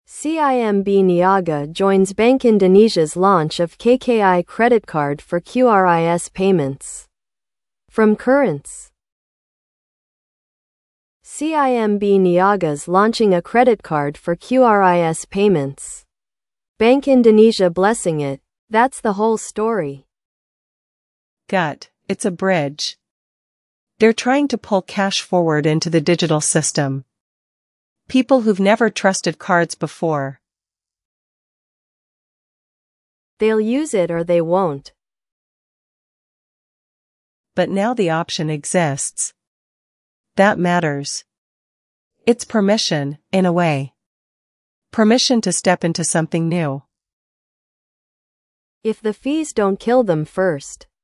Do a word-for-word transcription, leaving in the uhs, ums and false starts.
C I M B Niaga joins Bank Indonesia's launch of K K I credit card for Q R I S payments. From Currents. C I M B Niaga's launching a credit card for Q R I S payments. Bank Indonesia blessing it. That's the whole story. Gut, it's a bridge. They're trying to pull cash forward into the digital system. People who've never trusted cards before. They'll use it or they won't. But now the option exists. That matters. It's permission, in a way. Permission to step into something new. If the fees don't kill them first.